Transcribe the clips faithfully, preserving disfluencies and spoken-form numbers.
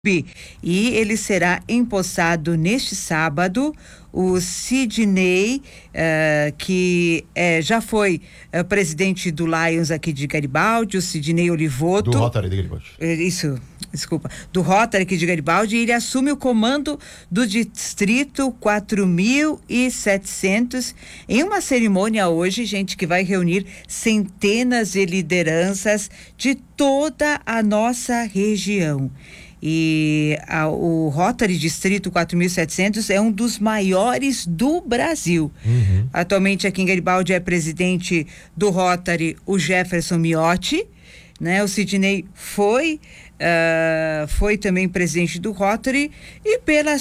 E ele será empossado neste sábado. O Sidney, uh, que uh, já foi uh, presidente do Lions aqui de Garibaldi, o Sidney Olivoto. Do Rotary de Garibaldi. Isso, desculpa. Do Rotary aqui de Garibaldi, e ele assume o comando do distrito quatro mil e setecentos em uma cerimônia hoje, gente, que vai reunir centenas de lideranças de toda a nossa região. E a, o Rotary Distrito quatro mil e setecentos é um dos maiores do Brasil. Uhum. Atualmente aqui em Garibaldi é presidente do Rotary o Jefferson Miotti, né? O Sidney foi uh, foi também presidente do Rotary, e pela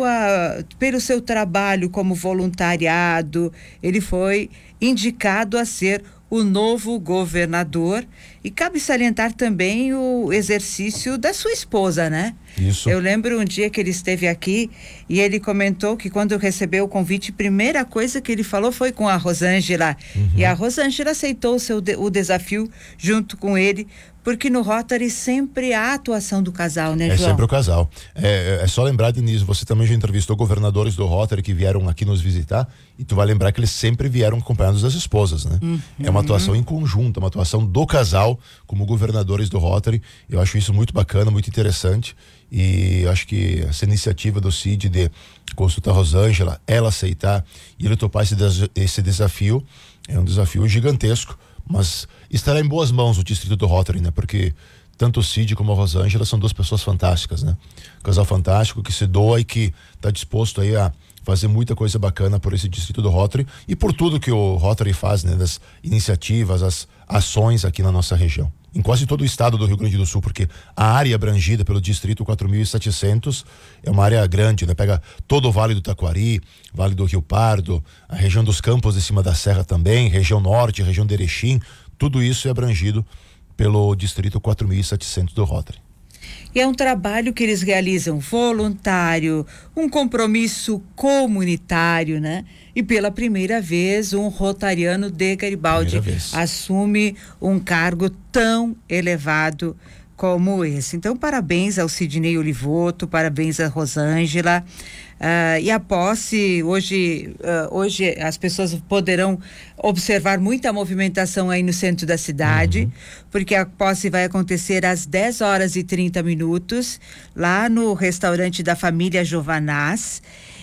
sua pelo seu trabalho como voluntariado, ele foi indicado a ser o novo governador. E cabe salientar também o exercício da sua esposa, né? Isso. Eu lembro um dia que ele esteve aqui e ele comentou que quando recebeu o convite, a primeira coisa que ele falou foi com a Rosângela. Uhum. E a Rosângela aceitou o, seu de, o desafio junto com ele, porque no Rotary sempre há a atuação do casal, né, João? É sempre o casal. É, é só lembrar, Denise, você também já entrevistou governadores do Rotary que vieram aqui nos visitar, e tu vai lembrar que eles sempre vieram acompanhados das esposas, né? Uhum. É uma atuação em conjunto, uma atuação do casal como governadores do Rotary. Eu acho isso muito bacana, muito interessante, e eu acho que essa iniciativa do Cid de consultar a Rosângela, ela aceitar e ele topar esse, des- esse desafio, é um desafio gigantesco, mas estará em boas mãos o distrito do Rotary, né? Porque tanto o Cid como a Rosângela são duas pessoas fantásticas, né? Um casal fantástico que se doa e que está disposto aí a fazer muita coisa bacana por esse distrito do Rotary e por tudo que o Rotary faz, né? Das iniciativas, as ações aqui na nossa região. Em quase todo o estado do Rio Grande do Sul, porque a área abrangida pelo distrito quatro mil e setecentos é uma área grande, né? Pega todo o Vale do Taquari, Vale do Rio Pardo, a região dos Campos de Cima da Serra também, região norte, região de Erechim, tudo isso é abrangido pelo distrito quatro mil e setecentos do Rotary. E é um trabalho que eles realizam voluntário, um compromisso comunitário, né? E pela primeira vez, um rotariano de Garibaldi assume um cargo tão elevado como esse. Então, parabéns ao Sidney Olivoto, parabéns à Rosângela. Uh, e a posse, hoje, uh, hoje as pessoas poderão observar muita movimentação aí no centro da cidade, uhum. porque a posse vai acontecer às dez horas e trinta minutos, lá no restaurante da família Giovanaz.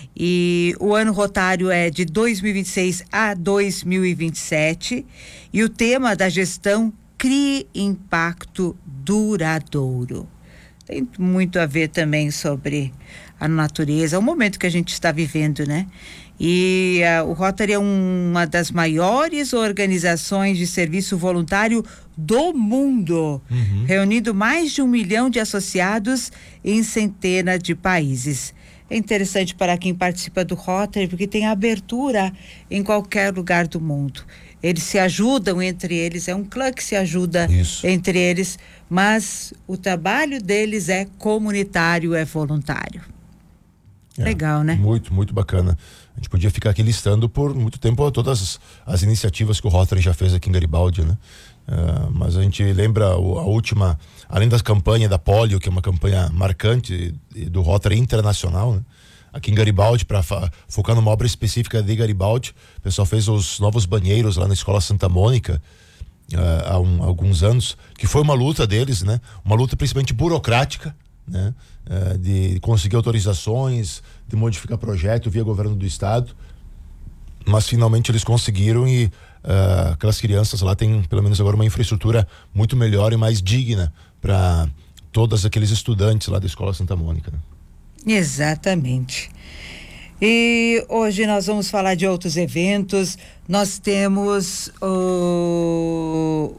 E o ano rotário é de dois mil e vinte e seis a dois mil e vinte e sete, e o tema da gestão: crie impacto duradouro. Tem muito a ver também sobre a natureza, o momento que a gente está vivendo, né? E uh, o Rotary é um, uma das maiores organizações de serviço voluntário do mundo, uhum. reunindo mais de um milhão de associados em centenas de países. É interessante para quem participa do Rotary, porque tem abertura em qualquer lugar do mundo. Eles se ajudam entre eles, é um clã que se ajuda Isso. entre eles, mas o trabalho deles é comunitário, é voluntário. É, legal, né? Muito, muito bacana. A gente podia ficar aqui listando por muito tempo todas as, as iniciativas que o Rotary já fez aqui em Garibaldi, né? Uh, mas a gente lembra o, a última, além das campanhas da polio, que é uma campanha marcante do Rotary internacional, né? Aqui em Garibaldi, para focar numa obra específica de Garibaldi, o pessoal fez os novos banheiros lá na Escola Santa Mônica, uh, há um, alguns anos, que foi uma luta deles, né? Uma luta principalmente burocrática, né? Uh, de conseguir autorizações, de modificar projeto via governo do estado, mas finalmente eles conseguiram, e uh, aquelas crianças lá têm pelo menos agora uma infraestrutura muito melhor e mais digna para todos aqueles estudantes lá da Escola Santa Mônica, né? Exatamente. E hoje nós vamos falar de outros eventos. Nós temos o,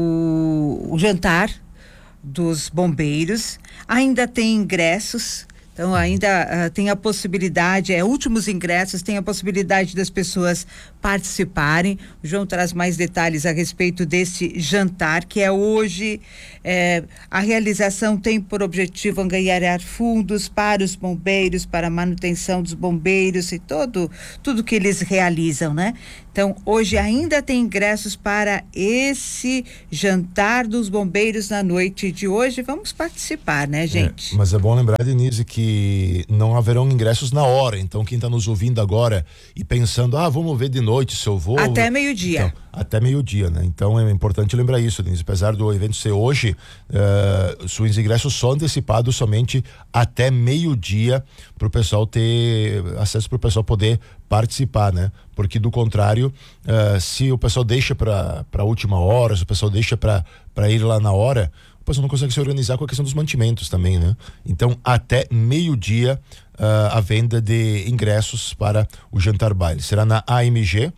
o, o jantar dos bombeiros. Ainda tem ingressos, Então ainda uh, tem a possibilidade, é últimos ingressos, tem a possibilidade das pessoas participarem. O João traz mais detalhes a respeito desse jantar, que é hoje. É, a realização tem por objetivo angariar fundos para os bombeiros, para a manutenção dos bombeiros e todo, tudo que eles realizam, né? Então, hoje ainda tem ingressos para esse jantar dos bombeiros na noite de hoje. Vamos participar, né, gente? É, mas é bom lembrar, Denise, que não haverão ingressos na hora. Então, quem está nos ouvindo agora e pensando, ah, vamos ver de noite se eu vou. Até meio-dia. Então, até meio-dia, né? Então, é importante lembrar isso, Denise. Apesar do evento ser hoje, uh, os ingressos são antecipados somente até meio-dia para o pessoal ter acesso, para o pessoal poder participar, né? Porque do contrário, uh, se o pessoal deixa para a última hora, se o pessoal deixa para ir lá na hora, o pessoal não consegue se organizar com a questão dos mantimentos também, né? Então, até meio-dia, uh, a venda de ingressos para o jantar baile. Será na A M G, uh,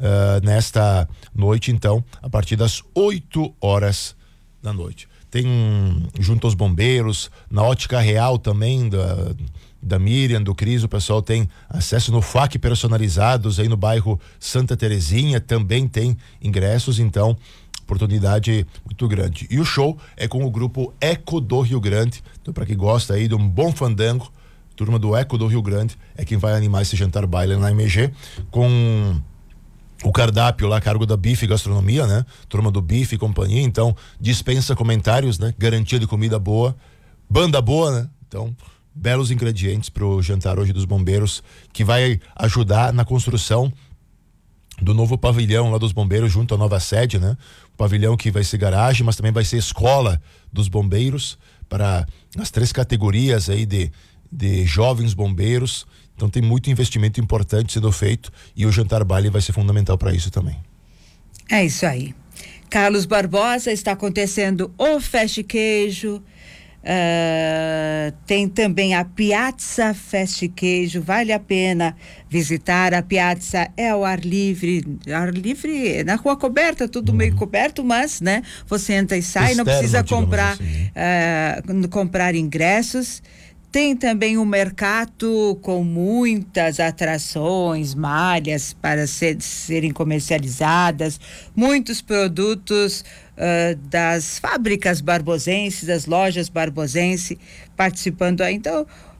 nesta noite, então, a partir das oito horas da noite. Tem junto aos bombeiros, na Ótica Real também, da da Miriam, do Cris, o pessoal tem acesso no F A Q personalizados aí no bairro Santa Terezinha, também tem ingressos, então oportunidade muito grande. E o show é com o grupo Eco do Rio Grande, então para quem gosta aí de um bom fandango, turma do Eco do Rio Grande é quem vai animar esse jantar baile na M G, com o cardápio lá a cargo da Bife Gastronomia, né? Turma do Bife e companhia, então dispensa comentários, né? Garantia de comida boa, banda boa, né? Então belos ingredientes para o jantar hoje dos bombeiros, que vai ajudar na construção do novo pavilhão lá dos bombeiros junto à nova sede, né? O pavilhão que vai ser garagem, mas também vai ser escola dos bombeiros para as três categorias aí de, de jovens bombeiros. Então tem muito investimento importante sendo feito e o jantar baile vai ser fundamental para isso também. É isso aí. Carlos Barbosa, está acontecendo o Fast Queijo. Uh, tem também a Piazza Fast Queijo, vale a pena visitar. A Piazza é ao ar livre, ar livre na rua coberta, tudo uhum. meio coberto, mas, né, você entra e sai, Externo, não precisa comprar, assim, uh, comprar ingressos. Tem também um mercado com muitas atrações, malhas para ser, serem comercializadas, muitos produtos uh, das fábricas barbosenses, das lojas barbosenses participando aí. Então,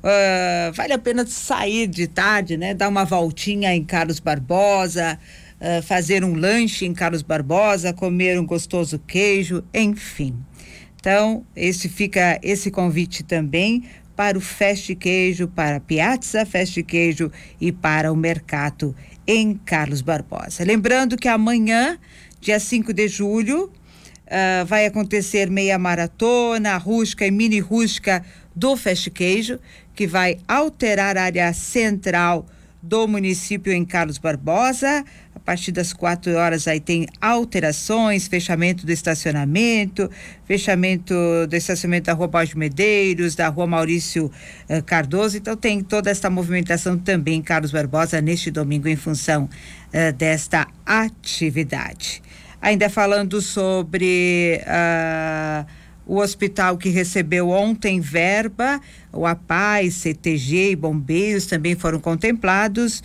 uh, vale a pena sair de tarde, né? Dar uma voltinha em Carlos Barbosa, uh, fazer um lanche em Carlos Barbosa, comer um gostoso queijo, enfim. Então, esse fica esse convite também para o Fast Queijo, para a Piazza Fast Queijo e para o mercado em Carlos Barbosa. Lembrando que amanhã, dia cinco de julho, uh, vai acontecer meia maratona, rústica e mini rústica do Fast Queijo, que vai alterar a área central do município em Carlos Barbosa. A partir das quatro horas aí tem alterações, fechamento do estacionamento, fechamento do estacionamento da Rua Borges Medeiros, da Rua Maurício eh, Cardoso. Então tem toda esta movimentação também em Carlos Barbosa neste domingo em função eh, desta atividade. Ainda falando sobre uh, o hospital que recebeu ontem verba, o A P A I, C T G e bombeiros também foram contemplados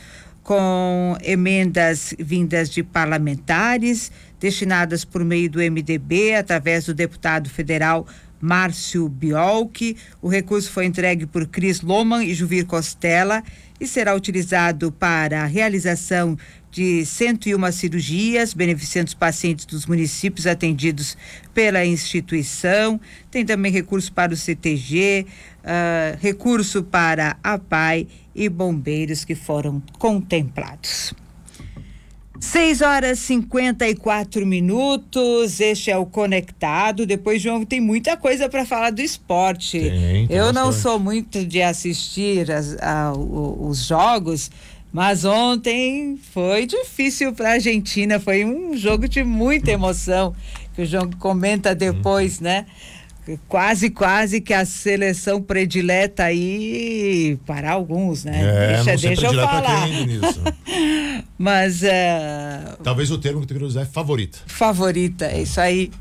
com emendas vindas de parlamentares, destinadas por meio do M D B, através do deputado federal Márcio Biolchi. O recurso foi entregue por Cris Loman e Juvir Costela e será utilizado para a realização de cento e uma cirurgias, beneficiando os pacientes dos municípios atendidos pela instituição. Tem também recurso para o C T G, uh, recurso para a P A I e bombeiros que foram contemplados. seis horas e cinquenta e quatro minutos, este é o Conectado. Depois, João, tem muita coisa para falar do esporte. Tem, tem Eu bastante. não sou muito de assistir as, a, os jogos, mas ontem foi difícil para a Argentina, foi um jogo de muita emoção, que o João comenta depois, hum. né? Quase, quase que a seleção predileta aí para alguns, né? É, deixa não sei deixa eu falar. Quem, nisso. Mas uh... talvez o termo que tu queria usar é favorita. Favorita, é isso aí.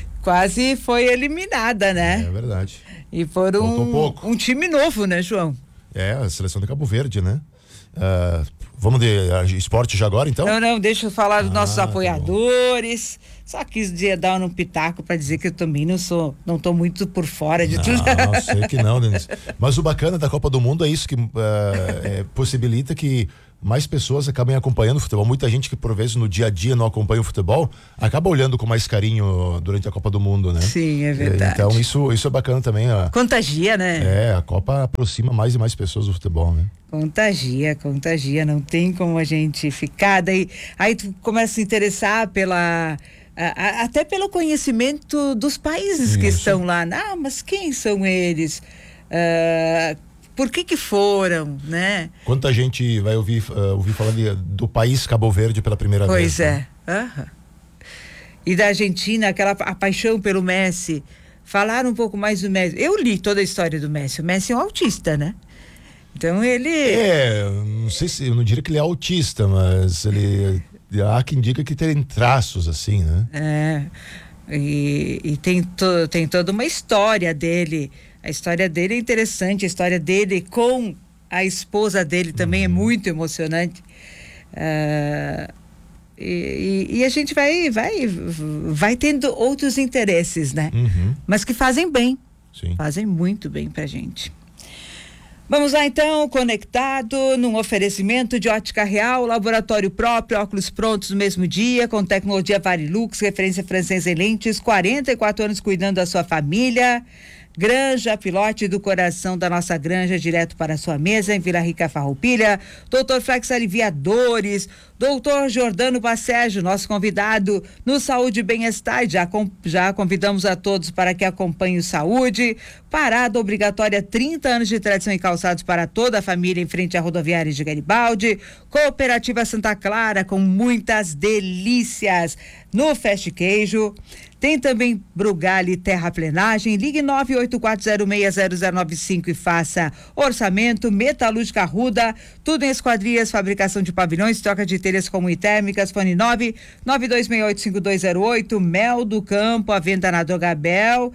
Quase foi eliminada, né? É verdade. E foram um, pouco. um time novo, né, João? É, a seleção de Cabo Verde, né? Uh, vamos de uh, esporte já agora, então? Não, não, deixa eu falar dos ah, nossos apoiadores. Tá, só quis dizer, dar um pitaco para dizer que eu também não sou, não tô muito por fora de não, tudo. Não, sei que não, Denise. Mas o bacana da Copa do Mundo é isso que uh, é, possibilita que mais pessoas acabem acompanhando o futebol. Muita gente que por vezes no dia a dia não acompanha o futebol acaba olhando com mais carinho durante a Copa do Mundo, né? Sim, é verdade. Então isso, isso é bacana também. Ó. Contagia, né? É, a Copa aproxima mais e mais pessoas do futebol, né? Contagia, contagia, não tem como a gente ficar, daí aí tu começa a se interessar pela a, a, até pelo conhecimento dos países isso. que estão lá. Ah, mas quem são eles? Uh, por que que foram, né? Quanta gente vai ouvir, uh, ouvir falar de, do país Cabo Verde pela primeira pois vez. Pois é. Né? Uhum. E da Argentina, aquela a paixão pelo Messi. Falaram um pouco mais do Messi. Eu li toda a história do Messi. O Messi é um autista, né? Então ele... É, não sei se, eu não diria que ele é autista, mas ele... Há quem diga que tem traços, assim, né? É, e, e tem, to, tem toda uma história dele. A história dele é interessante, a história dele com a esposa dele também uhum. é muito emocionante. Uh, e, e, e a gente vai, vai, vai tendo outros interesses, né? Uhum. Mas que fazem bem. Sim. Fazem muito bem pra gente. Vamos lá então, conectado num oferecimento de Ótica Real, laboratório próprio, óculos prontos no mesmo dia, com tecnologia Varilux, referência francesa em lentes, quarenta e quatro anos cuidando da sua família. Granja Pilote do coração da nossa granja, direto para a sua mesa, em Vila Rica Farroupilha. Doutor Flex Aliviadores, doutor Jordano Bacégio, nosso convidado no Saúde e Bem-Estar. Já, com, já convidamos a todos para que acompanhem o Saúde. Parada obrigatória, trinta anos de tradição em calçados para toda a família, em frente à rodoviária de Garibaldi. Cooperativa Santa Clara, com muitas delícias no Fast Queijo. Tem também Brugali Terraplenagem, ligue nove oito quatro zero seis zero zero nove cinco e faça orçamento. Metalúrgica Arruda, tudo em esquadrias, fabricação de pavilhões, troca de telhas comunitérmicas, fone nove nove dois seis oito cinco dois zero oito. Mel do Campo, a venda na Drogabel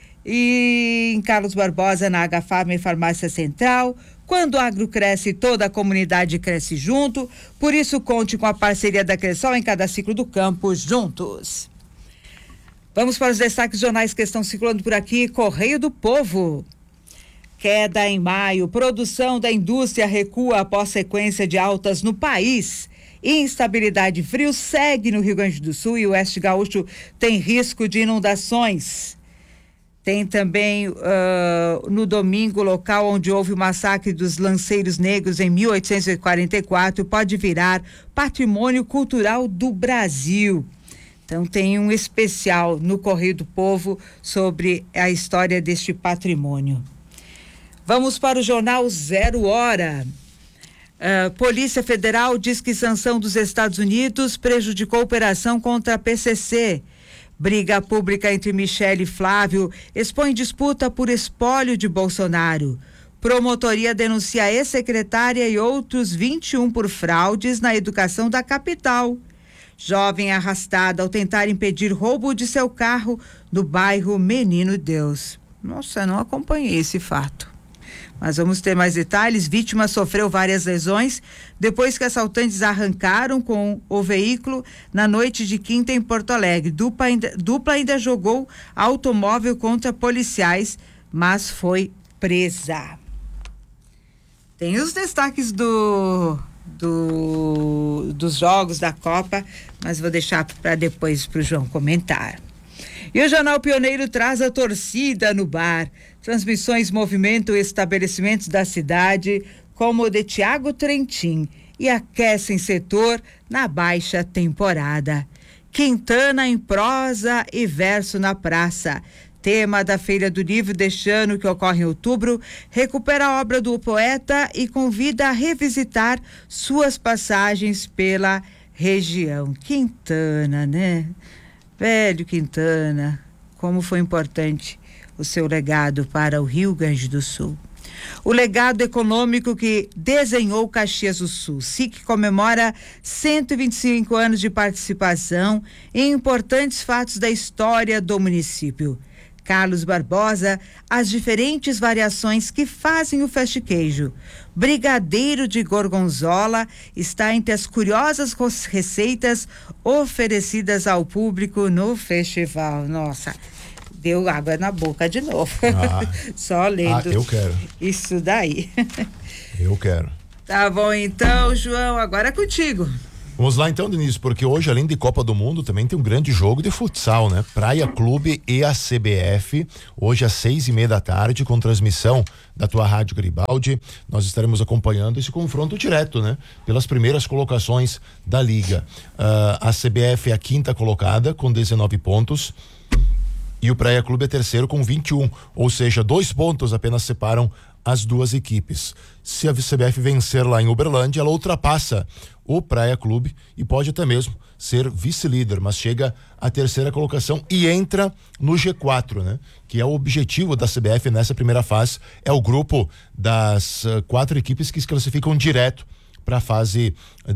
e em Carlos Barbosa, na H Farma e Farmácia Central. Quando o agro cresce, toda a comunidade cresce junto, por isso conte com a parceria da Cressol em cada ciclo do campo, juntos. Vamos para os destaques jornais que estão circulando por aqui. Correio do Povo. Queda em maio. Produção da indústria recua após sequência de altas no país. Instabilidade frio segue no Rio Grande do Sul e o Oeste Gaúcho tem risco de inundações. Tem também uh, no domingo, local onde houve o massacre dos lanceiros negros em mil oitocentos e quarenta e quatro pode virar patrimônio cultural do Brasil. Então tem um especial no Correio do Povo sobre a história deste patrimônio. Vamos para o jornal Zero Hora. Uh, Polícia Federal diz que sanção dos Estados Unidos prejudicou a operação contra a P C C. Briga pública entre Michele e Flávio expõe disputa por espólio de Bolsonaro. Promotoria denuncia ex-secretária e outros vinte e um por fraudes na educação da capital. Jovem arrastada ao tentar impedir roubo de seu carro no bairro Menino Deus. Nossa, não acompanhei esse fato. Mas vamos ter mais detalhes. Vítima sofreu várias lesões depois que assaltantes arrancaram com o veículo na noite de quinta em Porto Alegre. Dupla ainda, dupla ainda jogou automóvel contra policiais, mas foi presa. Tem os destaques do... Do, dos jogos da Copa, mas vou deixar para depois para o João comentar. E o Jornal Pioneiro traz a torcida no bar. Transmissões movimentam estabelecimentos da cidade, como o de Tiago Trentin, e aquecem setor na baixa temporada. Quintana em prosa e verso na praça. Tema da Feira do Livro deste ano, que ocorre em outubro, recupera a obra do poeta e convida a revisitar suas passagens pela região. Quintana, né? Velho Quintana, como foi importante o seu legado para o Rio Grande do Sul. O legado econômico que desenhou Caxias do Sul. S I C comemora cento e vinte e cinco anos de participação em importantes fatos da história do município. Carlos Barbosa, as diferentes variações que fazem o fast queijo. Brigadeiro de gorgonzola está entre as curiosas receitas oferecidas ao público no festival. Nossa, deu água na boca de novo. Ah, Só lendo. Ah, eu quero. Isso daí. Eu quero. Tá bom então, João, agora é contigo. Vamos lá então, Denise, porque hoje, além de Copa do Mundo, também tem um grande jogo de futsal, né? Praia Clube e a C B F, hoje às seis e meia da tarde, com transmissão da tua Rádio Garibaldi. Nós estaremos acompanhando esse confronto direto, né? Pelas primeiras colocações da Liga. Uh, a C B F é a quinta colocada, com dezenove pontos. E o Praia Clube é terceiro com vinte e um, ou seja, dois pontos apenas separam as duas equipes. Se a C B F vencer lá em Uberlândia, ela ultrapassa o Praia Clube e pode até mesmo ser vice-líder, mas chega à terceira colocação e entra no G quatro, né? Que é o objetivo da C B F nessa primeira fase, é o grupo das uh, quatro equipes que se classificam direto para a fase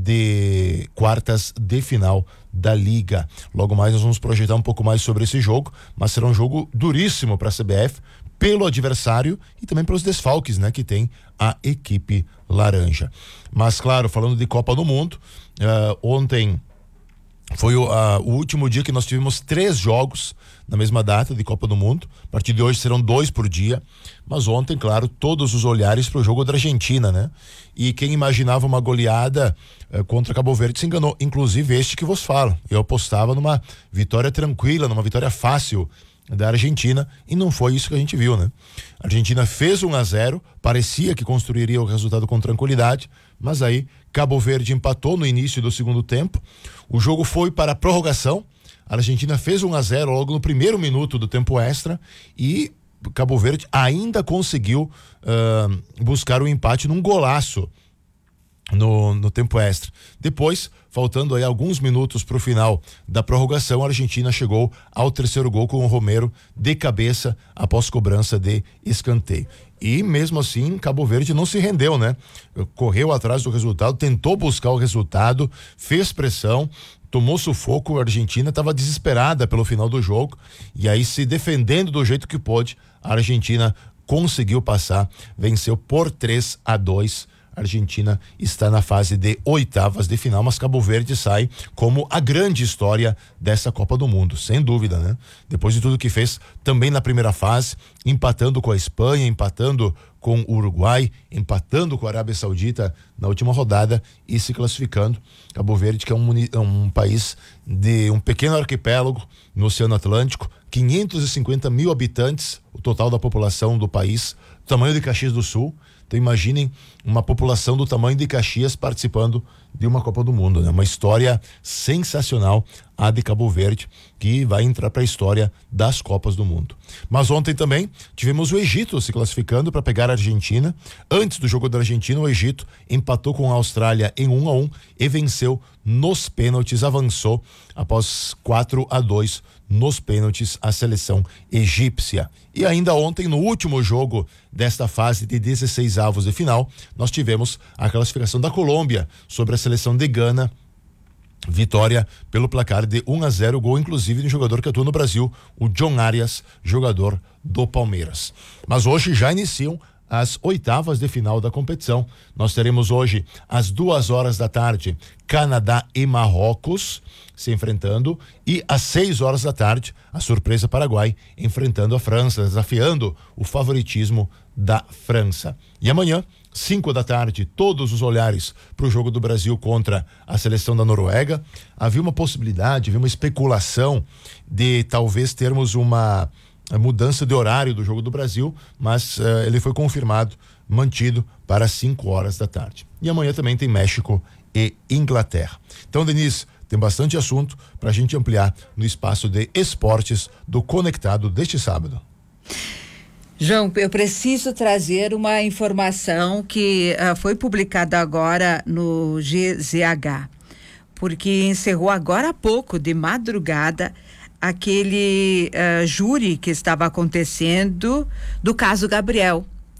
de quartas de final da Liga. Logo mais nós vamos projetar um pouco mais sobre esse jogo, mas será um jogo duríssimo para a C B F, pelo adversário e também pelos desfalques, né, que tem a equipe laranja. Mas claro, falando de Copa do Mundo, uh, ontem foi o, uh, o último dia que nós tivemos três jogos na mesma data de Copa do Mundo. A partir de hoje serão dois por dia, mas ontem, claro, todos os olhares para o jogo da Argentina, né? E quem imaginava uma goleada uh, contra Cabo Verde se enganou, inclusive este que vos falo. Eu apostava numa vitória tranquila, numa vitória fácil da Argentina, e não foi isso que a gente viu, né? A Argentina fez um a zero, parecia que construiria o resultado com tranquilidade, mas aí Cabo Verde empatou no início do segundo tempo. O jogo foi para a prorrogação. A Argentina fez um a zero logo no primeiro minuto do tempo extra e Cabo Verde ainda conseguiu uh, buscar o empate num golaço No, no tempo extra. Depois, faltando aí alguns minutos para o final da prorrogação, a Argentina chegou ao terceiro gol com o Romero de cabeça após cobrança de escanteio. E mesmo assim, Cabo Verde não se rendeu, né? Correu atrás do resultado, tentou buscar o resultado, fez pressão, tomou sufoco. A Argentina estava desesperada pelo final do jogo e aí, se defendendo do jeito que pôde, a Argentina conseguiu passar, venceu por três a dois. A Argentina está na fase de oitavas de final, mas Cabo Verde sai como a grande história dessa Copa do Mundo, sem dúvida, né? Depois de tudo que fez também na primeira fase, empatando com a Espanha, empatando com o Uruguai, empatando com a Arábia Saudita na última rodada e se classificando. Cabo Verde, que é um, um país de um pequeno arquipélago no Oceano Atlântico, quinhentos e cinquenta mil habitantes, o total da população do país, tamanho de Caxias do Sul. Então imaginem uma população do tamanho de Caxias participando de uma Copa do Mundo, né? Uma história sensacional, a de Cabo Verde, que vai entrar para a história das Copas do Mundo. Mas ontem também tivemos o Egito se classificando para pegar a Argentina. Antes do jogo da Argentina, o Egito empatou com a Austrália em um a um e venceu nos pênaltis, avançou após quatro a dois nos pênaltis a seleção egípcia. E ainda ontem, no último jogo desta fase de dezesseis avos de final, nós tivemos a classificação da Colômbia sobre a seleção de Gana. Vitória pelo placar de um a zero, gol inclusive de um jogador que atua no Brasil, o John Arias, jogador do Palmeiras. Mas hoje já iniciam as oitavas de final da competição. Nós teremos hoje às duas horas da tarde Canadá e Marrocos se enfrentando, e às seis horas da tarde a surpresa Paraguai enfrentando a França, desafiando o favoritismo da França. E amanhã, cinco da tarde, todos os olhares para o jogo do Brasil contra a seleção da Noruega. Havia uma possibilidade, havia uma especulação de talvez termos uma a mudança de horário do jogo do Brasil, mas uh, ele foi confirmado, mantido para cinco horas da tarde. E amanhã também tem México e Inglaterra. Então, Denise, tem bastante assunto para a gente ampliar no espaço de esportes do Conectado deste sábado. João, eu preciso trazer uma informação que uh, foi publicada agora no G Z H, porque encerrou agora há pouco, de madrugada, aquele uh, júri que estava acontecendo do caso Gabriel.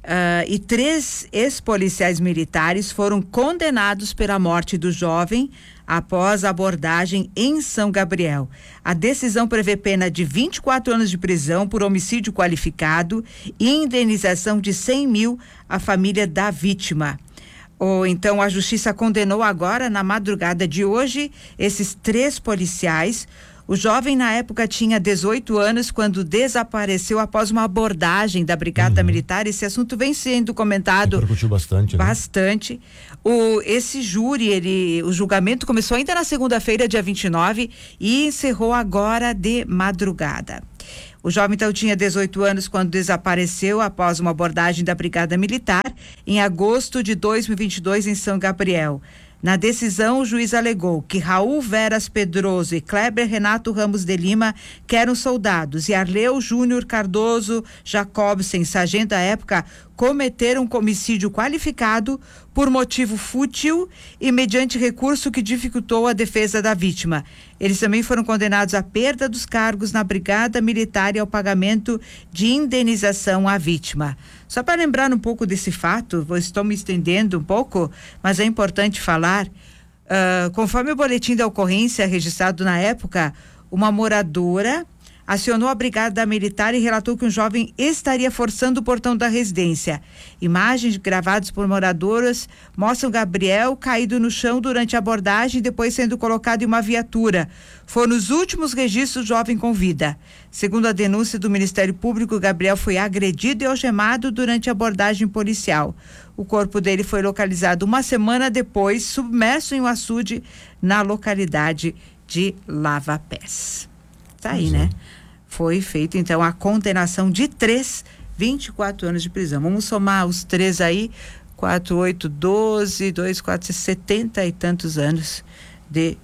Uh, e três ex-policiais militares foram condenados pela morte do jovem após a abordagem em São Gabriel. A decisão prevê pena de vinte e quatro anos de prisão por homicídio qualificado e indenização de cem mil à família da vítima. Ou então a justiça condenou agora, na madrugada de hoje, esses três policiais. O jovem, na época, tinha dezoito anos quando desapareceu após uma abordagem da Brigada uhum. Militar. Esse assunto vem sendo comentado. Repercutiu bastante, né? Bastante. O, esse júri, ele, o julgamento começou ainda na segunda-feira, dia vinte e nove, e encerrou agora de madrugada. O jovem, então, tinha dezoito anos quando desapareceu após uma abordagem da Brigada Militar em agosto de dois mil e vinte e dois em São Gabriel. Na decisão, o juiz alegou que Raul Veras Pedroso e Kleber Renato Ramos de Lima, que eram soldados, e Arleu Júnior Cardoso Jacobsen, sargento à época, cometeram homicídio qualificado por motivo fútil e mediante recurso que dificultou a defesa da vítima. Eles também foram condenados à perda dos cargos na Brigada Militar e ao pagamento de indenização à vítima. Só para lembrar um pouco desse fato, vou, estou me estendendo um pouco, mas é importante falar, uh, conforme o boletim da ocorrência registrado na época, uma moradora acionou a Brigada Militar e relatou que um jovem estaria forçando o portão da residência. Imagens gravadas por moradoras mostram Gabriel caído no chão durante a abordagem e depois sendo colocado em uma viatura. Foram os últimos registros do jovem com vida. Segundo a denúncia do Ministério Público, Gabriel foi agredido e algemado durante a abordagem policial. O corpo dele foi localizado uma semana depois, submerso em um açude na localidade de Lava Pés. Tá aí, né? Foi feita, então, a condenação de três, vinte e quatro anos de prisão. Vamos somar os três aí, quatro, oito, doze, dois, quatro, setenta e tantos anos de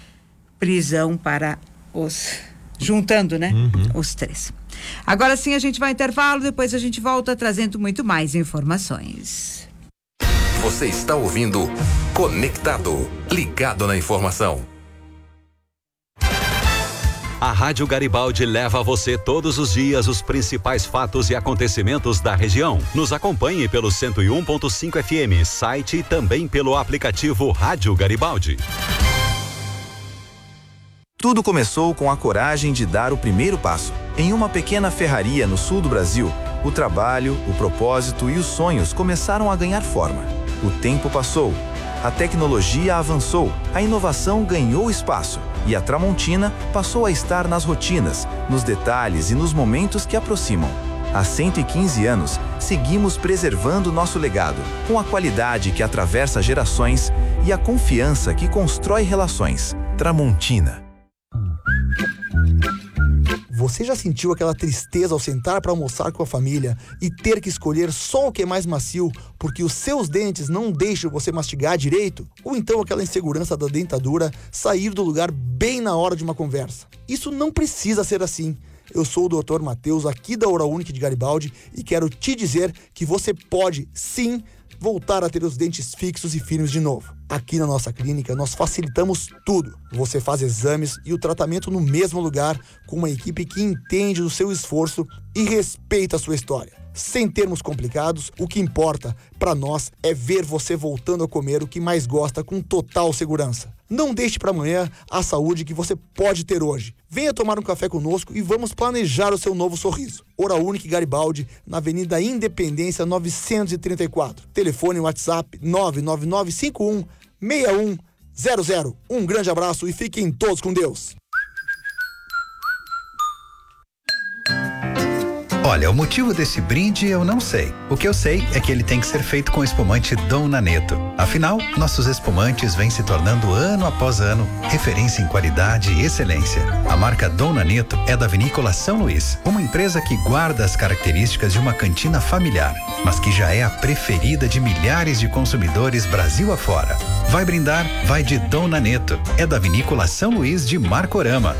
prisão para os... Juntando, né? Uhum. Os três. Agora sim, a gente vai ao intervalo, depois a gente volta trazendo muito mais informações. Você está ouvindo Conectado, ligado na informação. A Rádio Garibaldi leva a você todos os dias os principais fatos e acontecimentos da região. Nos acompanhe pelo cento e um ponto cinco F M, site e também pelo aplicativo Rádio Garibaldi. Tudo começou com a coragem de dar o primeiro passo. Em uma pequena ferraria no sul do Brasil, o trabalho, o propósito e os sonhos começaram a ganhar forma. O tempo passou, a tecnologia avançou, a inovação ganhou espaço. E a Tramontina passou a estar nas rotinas, nos detalhes e nos momentos que aproximam. Há cento e quinze anos, seguimos preservando nosso legado, com a qualidade que atravessa gerações e a confiança que constrói relações. Tramontina. Você já sentiu aquela tristeza ao sentar para almoçar com a família e ter que escolher só o que é mais macio porque os seus dentes não deixam você mastigar direito? Ou então aquela insegurança da dentadura sair do lugar bem na hora de uma conversa? Isso não precisa ser assim. Eu sou o doutor Matheus, aqui da Oral-Unique de Garibaldi, e quero te dizer que você pode, sim, voltar a ter os dentes fixos e firmes de novo. Aqui na nossa clínica, nós facilitamos tudo. Você faz exames e o tratamento no mesmo lugar, com uma equipe que entende do seu esforço e respeita a sua história. Sem termos complicados, o que importa para nós é ver você voltando a comer o que mais gosta com total segurança. Não deixe para amanhã a saúde que você pode ter hoje. Venha tomar um café conosco e vamos planejar o seu novo sorriso. Oral-Unique Garibaldi, na Avenida Independência novecentos e trinta e quatro. Telefone e WhatsApp nove nove nove cinco um seis um zero zero. Um grande abraço e fiquem todos com Deus. Olha, o motivo desse brinde eu não sei. O que eu sei é que ele tem que ser feito com espumante Dom Naneto. Afinal, nossos espumantes vêm se tornando ano após ano referência em qualidade e excelência. A marca Dom Naneto é da Vinícola São Luís, uma empresa que guarda as características de uma cantina familiar, mas que já é a preferida de milhares de consumidores Brasil afora. Vai brindar? Vai de Dom Naneto. É da Vinícola São Luís de Marcorama.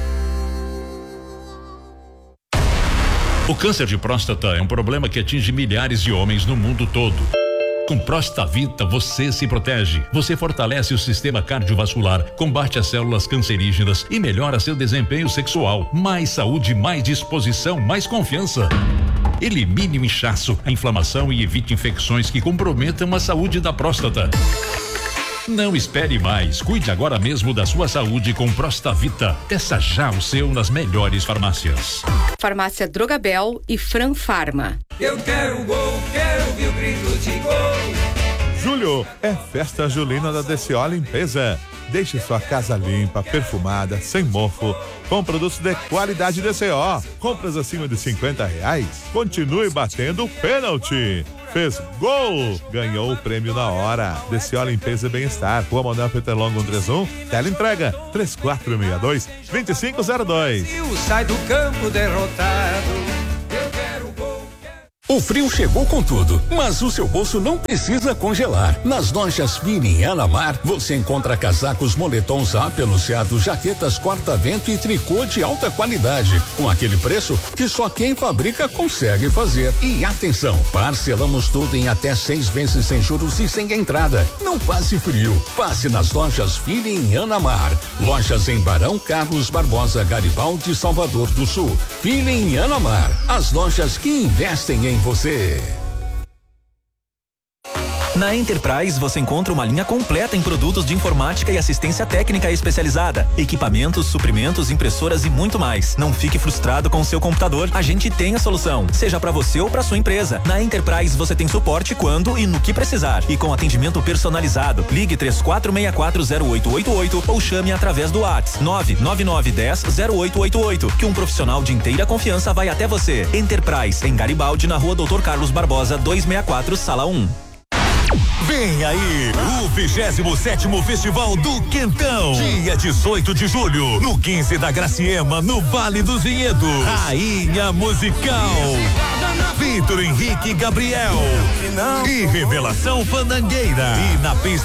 O câncer de próstata é um problema que atinge milhares de homens no mundo todo. Com Prostavita você se protege. Você fortalece o sistema cardiovascular, combate as células cancerígenas e melhora seu desempenho sexual. Mais saúde, mais disposição, mais confiança. Elimine o inchaço, a inflamação e evite infecções que comprometam a saúde da próstata. Não espere mais. Cuide agora mesmo da sua saúde com Prostavita. Peça já o seu nas melhores farmácias. Farmácia Drogabel e Fran Farma. Eu quero gol, quero ouvir o grito de gol. Julho é festa julina da D C O Limpeza. Deixe sua casa limpa, perfumada, sem mofo, com produtos de qualidade D C O. Compras acima de cinquenta reais. Continue batendo pênalti. Fez gol, ganhou o prêmio na hora. D C O Limpeza e Bem-Estar, Rua Manuel Peterlongo cento e trinta e um, tela entrega três quatro seis dois, dois cinco zero dois. Sai do campo derrotado. O frio chegou com tudo, mas o seu bolso não precisa congelar. Nas lojas Fini em Anamar, você encontra casacos, moletons apeluciados, jaquetas corta-vento e tricô de alta qualidade, com aquele preço que só quem fabrica consegue fazer. E atenção, parcelamos tudo em até seis vezes sem juros e sem entrada. Não passe frio, passe nas lojas Fini em Anamar. Lojas em Barão, Carlos Barbosa, Garibaldi, Salvador do Sul. Fini em Anamar, as lojas que investem em você. Na Enterprise você encontra uma linha completa em produtos de informática e assistência técnica especializada, equipamentos, suprimentos, impressoras e muito mais. Não fique frustrado com o seu computador, a gente tem a solução, seja para você ou para sua empresa. Na Enterprise você tem suporte quando e no que precisar e com atendimento personalizado. Ligue três quatro seis quatro zero oito oito oito ou chame através do WhatsApp nove nove nove um zero zero oito oito oito, que um profissional de inteira confiança vai até você. Enterprise em Garibaldi, na Rua doutor Carlos Barbosa, duzentos e sessenta e quatro, sala um. Vem aí, o vigésimo sétimo Festival do Quentão. Dia dezoito de julho, no quinze da Graciema, no Vale dos Vinhedos. Rainha Musical. Vitor Henrique Gabriel. E Revelação Fandangueira. E na pista